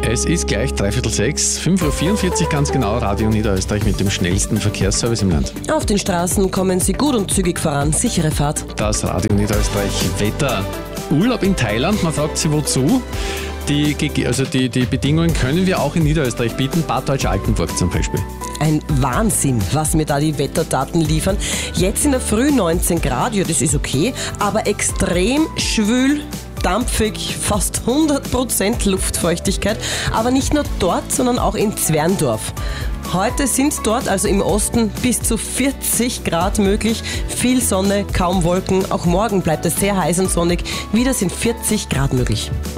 Es ist gleich 5:45, 5:44 Uhr ganz genau, Radio Niederösterreich mit dem schnellsten Verkehrsservice im Land. Auf den Straßen kommen Sie gut und zügig voran. Sichere Fahrt. Das Radio Niederösterreich Wetter. Urlaub in Thailand, man fragt sich wozu. Die Bedingungen können wir auch in Niederösterreich bieten, Bad Deutsch-Altenburg zum Beispiel. Ein Wahnsinn, was mir da die Wetterdaten liefern. Jetzt in der Früh 19 Grad, ja das ist okay, aber extrem schwül, dampfig, fast 100% Luftfeuchtigkeit. Aber nicht nur dort, sondern auch in Zwerndorf. Heute sind dort, also im Osten, bis zu 40 Grad möglich. Viel Sonne, kaum Wolken. Auch morgen bleibt es sehr heiß und sonnig. Wieder sind 40 Grad möglich.